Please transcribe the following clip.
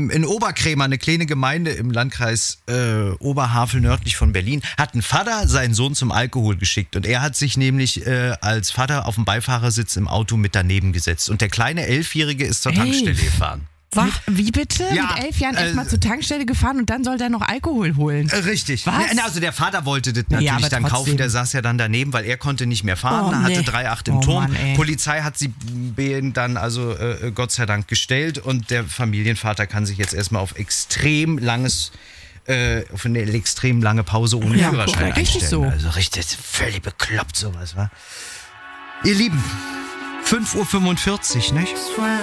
in Oberkrämer, eine kleine Gemeinde im Landkreis Oberhavel nördlich von Berlin, hat ein Vater seinen Sohn zum Alkohol geschickt. Und er hat sich nämlich als Vater auf dem Beifahrersitz im Auto mit daneben gesetzt. Und der kleine 11-Jährige ist zur Tankstelle gefahren. Wie bitte? Ja, mit 11 Jahren erstmal zur Tankstelle gefahren und dann soll der noch Alkohol holen? Richtig. Was? Also der Vater wollte das natürlich aber dann trotzdem. kaufen, der saß ja dann daneben, weil er konnte nicht mehr fahren, Oh, nee. hatte 3,8 im Oh, Turm. Mann, ey. Polizei hat sie dann also Gott sei Dank gestellt und der Familienvater kann sich jetzt erstmal auf auf eine extrem lange Pause ohne Führerschein korrekt. Richtig einstellen. so. Also richtig völlig bekloppt sowas, wa? Ihr Lieben, 5:45 Uhr, nicht?